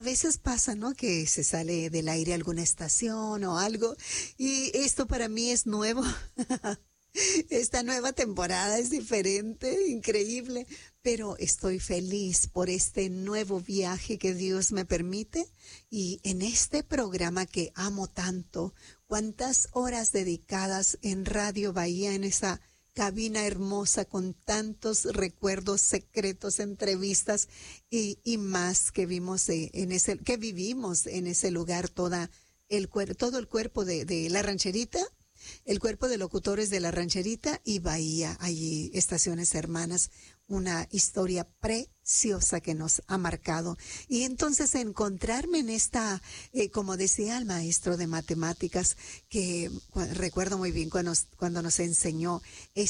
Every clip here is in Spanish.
A veces pasa, ¿no? Que se sale del aire alguna estación o algo y esto para mí es nuevo. Esta nueva temporada es diferente, increíble, pero estoy feliz por este nuevo viaje que Dios me permite y en este programa que amo tanto, cuántas horas dedicadas en Radio Bahía, en esa cabina hermosa con tantos recuerdos secretos, entrevistas y más que vimos que vivimos en ese lugar todo el cuerpo de la rancherita, el cuerpo de locutores de la rancherita y Bahía, allí estaciones hermanas, una historia preciosa que nos ha marcado. Y entonces encontrarme en esta, como decía el maestro de matemáticas, que recuerdo muy bien cuando nos enseñó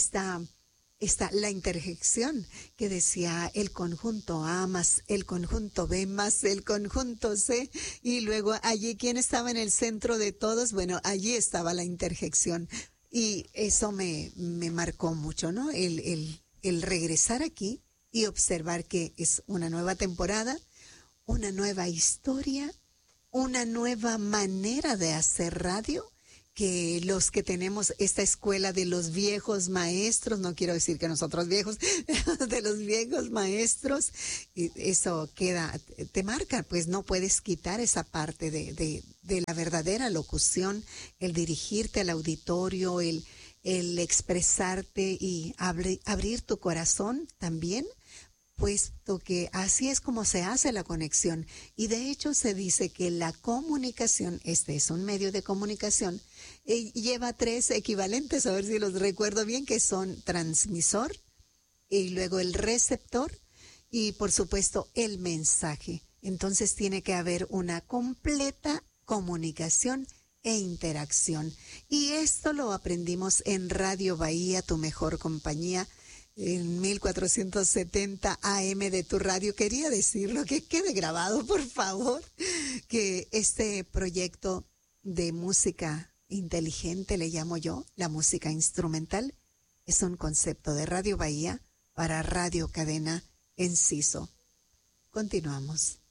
la interjección que decía el conjunto A más el conjunto B más el conjunto C y luego allí quién estaba en el centro de todos, bueno, allí estaba la interjección y eso me marcó mucho, ¿no? El regresar aquí y observar que es una nueva temporada, una nueva historia, una nueva manera de hacer radio, que los que tenemos esta escuela de los viejos maestros, no quiero decir que nosotros viejos, de los viejos maestros, y eso queda, te marca, pues no puedes quitar esa parte de la verdadera locución, el dirigirte al auditorio, el expresarte y abrir tu corazón también, puesto que así es como se hace la conexión. Y de hecho se dice que la comunicación, este es un medio de comunicación, lleva tres equivalentes, a ver si los recuerdo bien, que son transmisor y luego el receptor y por supuesto el mensaje. Entonces tiene que haber una completa comunicación e interacción. Y esto lo aprendimos en Radio Bahía, tu mejor compañía, en 1470 AM de tu radio. Quería decirlo, que quede grabado, por favor, que este proyecto de música inteligente, le llamo yo, la música instrumental, es un concepto de Radio Bahía para Radio Cadena Enciso. Continuamos.